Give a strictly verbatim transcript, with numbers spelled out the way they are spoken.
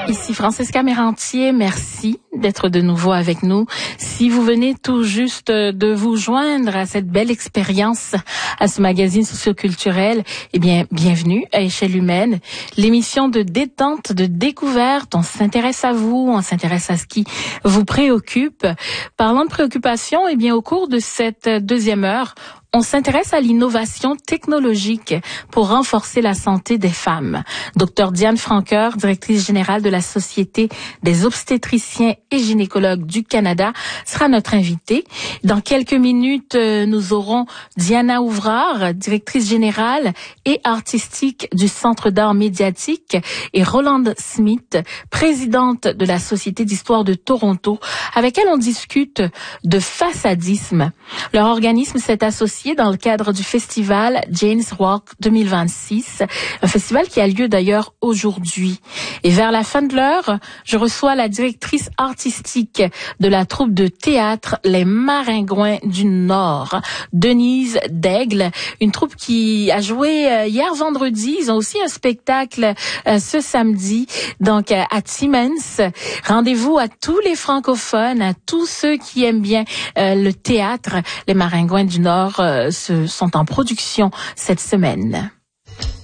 Ici Francesca Mérantier, merci d'être de nouveau avec nous. Si vous venez tout juste de vous joindre à cette belle expérience, à ce magazine socioculturel, eh bien, bienvenue à Échelle Humaine, l'émission de détente, de découverte. On s'intéresse à vous, on s'intéresse à ce qui vous préoccupe. Parlant de préoccupation, eh bien, au cours de cette deuxième heure, on s'intéresse à l'innovation technologique pour renforcer la santé des femmes. Docteur Diane Francoeur, directrice générale de la Société des obstétriciens et gynécologues du Canada, sera notre invitée. Dans quelques minutes, nous aurons Diana Ouvrard, directrice générale et artistique du Centre d'art médiatique, et Rolande Smith, présidente de la Société d'histoire de Toronto, avec elle on discute de façadisme. Leur organisme s'est associé dans le cadre du festival Jane's Walk deux mille vingt-six, un festival qui a lieu d'ailleurs aujourd'hui. Et vers la fin de l'heure, je reçois la directrice artistique de la troupe de théâtre Les Maringouins du Nord, Denise Daigle, une troupe qui a joué hier vendredi. Ils ont aussi un spectacle euh, ce samedi, donc euh, à Timmins. Rendez-vous à tous les francophones, à tous ceux qui aiment bien euh, le théâtre. Les Maringouins du Nord euh, se, sont en production cette semaine.